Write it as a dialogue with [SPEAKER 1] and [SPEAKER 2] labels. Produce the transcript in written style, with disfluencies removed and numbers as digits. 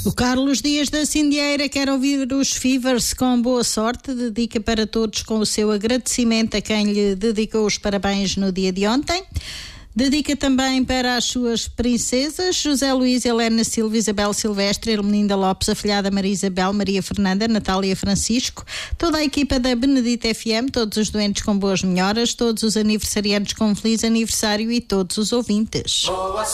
[SPEAKER 1] O Carlos Dias da Cindieira quer ouvir os Fevers com boa sorte, dedica para todos com o seu agradecimento a quem lhe dedicou os parabéns no dia de ontem. Dedica também para as suas princesas, José Luís, Helena Silva, Isabel Silvestre, Hermelinda Lopes, afilhada Maria Isabel, Maria Fernanda, Natália Francisco, toda a equipa da Benedita FM, todos os doentes com boas melhoras, todos os aniversariantes com feliz aniversário e todos os ouvintes.
[SPEAKER 2] Boa